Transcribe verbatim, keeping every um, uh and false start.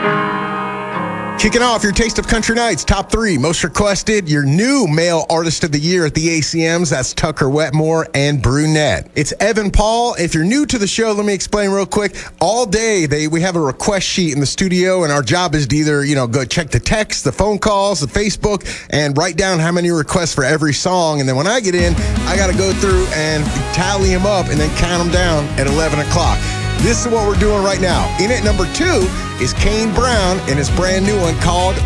Kicking off your Taste of Country Nights, top three, most requested, your new male artist of the year at the A C Ms. That's Tucker Wetmore and Brunette. It's Evan Paul. If you're new to the show, let me explain real quick. All day, they we have a request sheet in the studio, and our job is to either, you know, go check the text, the phone calls, the Facebook, and write down how many requests for every song. And then when I get in, I got to go through and tally them up and then count them down at eleven o'clock. This is what we're doing right now. In at number two is Kane Brown and his brand new one called